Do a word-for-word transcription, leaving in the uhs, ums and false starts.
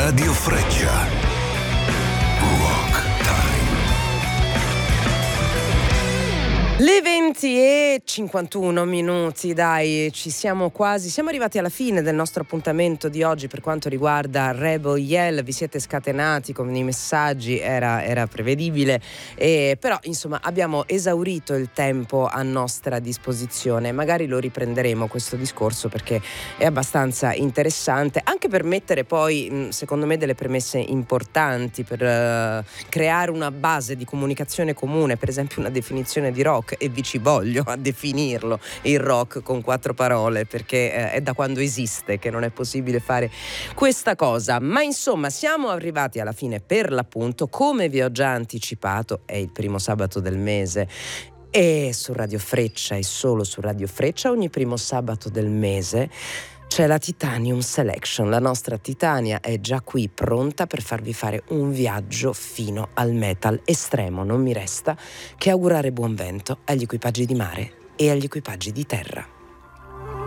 Radio Freccia. Rock Time. Le venti e cinquantuno minuti, dai, ci siamo quasi, siamo arrivati alla fine del nostro appuntamento di oggi per quanto riguarda Rebel Yell. Vi siete scatenati con i messaggi, era, era prevedibile, e, però insomma abbiamo esaurito il tempo a nostra disposizione. Magari lo riprenderemo questo discorso perché è abbastanza interessante, anche per mettere poi secondo me delle premesse importanti, per uh, creare una base di comunicazione comune, per esempio una definizione di rock. E vi ci voglio a definirlo, il rock, con quattro parole, perché eh, è da quando esiste che non è possibile fare questa cosa. Ma insomma siamo arrivati alla fine, per l'appunto, come vi ho già anticipato, è il primo sabato del mese e su Radio Freccia, e solo su Radio Freccia, ogni primo sabato del mese c'è la Titanium Selection. La nostra Titania è già qui pronta per farvi fare un viaggio fino al metal estremo. Non mi resta che augurare buon vento agli equipaggi di mare e agli equipaggi di terra.